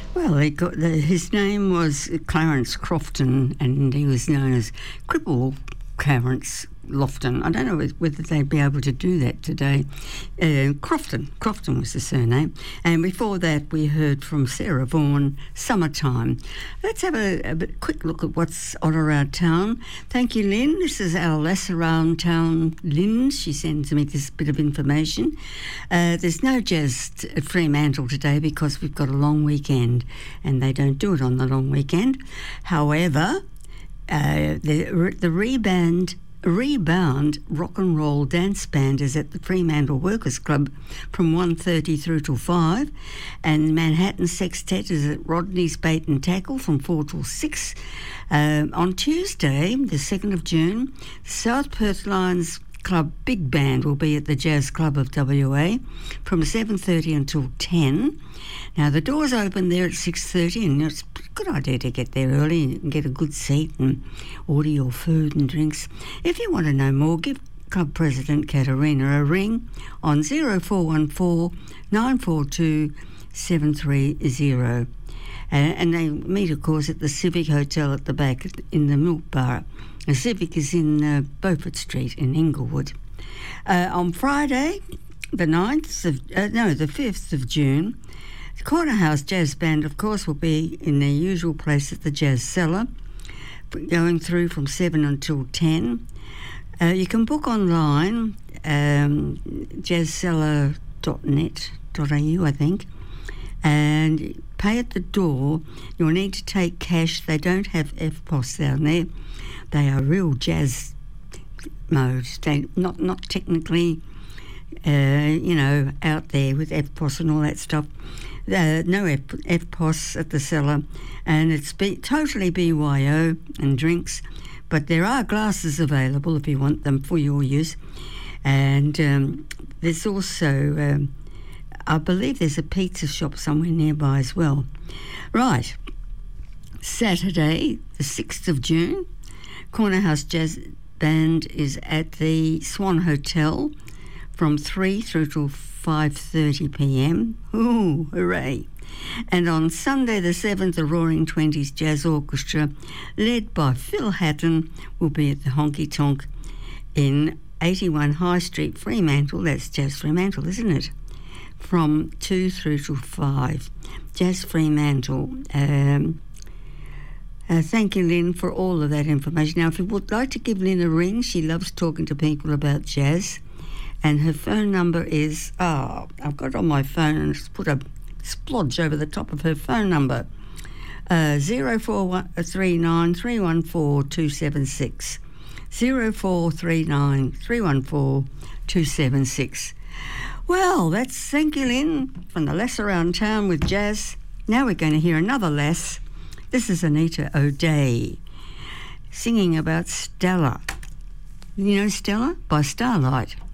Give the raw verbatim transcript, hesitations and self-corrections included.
Well, he got the, his name was Clarence Crofton, and he was known as Cripple Clarence Lofton. I don't know whether they'd be able to do that today. Uh, Crofton. Crofton was the surname. And before that, we heard from Sarah Vaughan, Summertime. Let's have a, a bit, quick look at what's on around town. Thank you, Lynn. This is our Less Around Town Lynn. She sends me this bit of information. Uh, there's no jazz at Fremantle today because we've got a long weekend, and they don't do it on the long weekend. However, uh, the, the reband... Rebound Rock and Roll Dance Band is at the Fremantle Workers Club from one thirty through till five, and Manhattan Sextet is at Rodney's Bait and Tackle from four till six. Uh, on Tuesday, the second of June, the South Perth Lions Club Big Band will be at the Jazz Club of W A from seven thirty until ten. Now, the doors open there at six thirty, and it's a good idea to get there early and get a good seat and order your food and drinks. If you want to know more, give Club President Katerina a ring on zero four one four nine four two seven three zero. Uh, and they meet, of course, at the Civic Hotel at the back in the Milk Bar. The Civic is in uh, Beaufort Street in Inglewood. Uh, on Friday, the ninth of, uh, no, the fifth of June, the Corner House Jazz Band, of course, will be in their usual place at the Jazz Cellar, going through from seven until ten. Uh, you can book online, um, jazz cellar dot net dot a u, I think, and pay at the door. You'll need to take cash. They don't have F P O S down there. They are real jazz modes. They not not technically, uh, you know, out there with F P O S and all that stuff. Uh, no F- FPOS at the cellar, and it's be- totally B Y O and drinks, but there are glasses available if you want them for your use. And um, there's also, um, I believe there's a pizza shop somewhere nearby as well. Right, Saturday, the sixth of June, Corner House Jazz Band is at the Swan Hotel from three through till five thirty p.m. Ooh, hooray. And on Sunday the seventh, the Roaring Twenties Jazz Orchestra, led by Phil Hatton, will be at the Honky Tonk in eighty-one High Street, Fremantle. That's Jazz Fremantle, isn't it? From two through till five. Jazz Fremantle. Um, uh, thank you, Lynn, for all of that information. Now, if you would like to give Lynn a ring, she loves talking to people about jazz. And her phone number is, oh, I've got it on my phone and it's put a splodge over the top of her phone number, uh, zero four three nine three one four two seven six, zero four three nine three one four two seven six. Well, that's thank you, Lynn, from the Less Around Town with jazz. Now we're going to hear another Less. This is Anita O'Day singing about Stella. You know Stella? By Starlight.